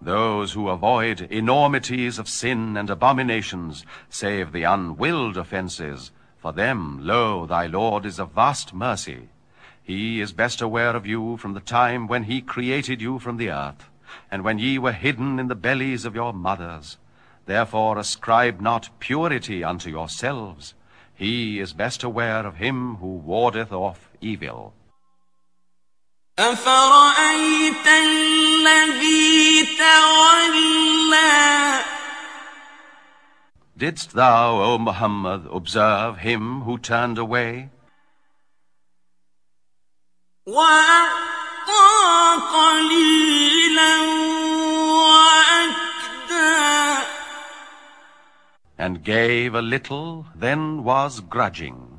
Those who avoid enormities of sin and abominations, save the unwilled offences, for them, lo, thy Lord is of vast mercy. He is best aware of you from the time when he created you from the earth, and when ye were hidden in the bellies of your mothers. Therefore ascribe not purity unto yourselves. He is best aware of him who wardeth off evil. أفرأيت الذي تولى Didst thou, O Muhammad, observe him who turned away? وأعطى قليلا وأكدى And gave a little, then was grudging.